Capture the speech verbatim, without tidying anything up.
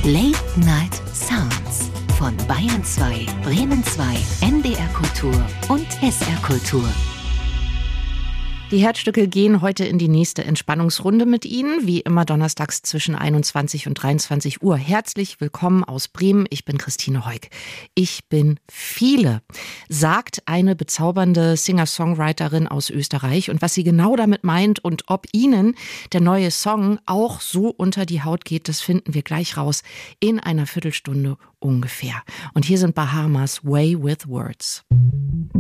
Late Night Sounds von Bayern zwei, Bremen zwei, N D R Kultur und S R Kultur. Die Herzstücke gehen heute in die nächste Entspannungsrunde mit Ihnen, wie immer donnerstags zwischen einundzwanzig und dreiundzwanzig Uhr. Herzlich willkommen aus Bremen, ich bin Christine Heuk. Ich bin viele, sagt eine bezaubernde Singer-Songwriterin aus Österreich. Und was sie genau damit meint und ob Ihnen der neue Song auch so unter die Haut geht, das finden wir gleich raus in einer Viertelstunde ungefähr. Und hier sind Bahamas, Way with Words.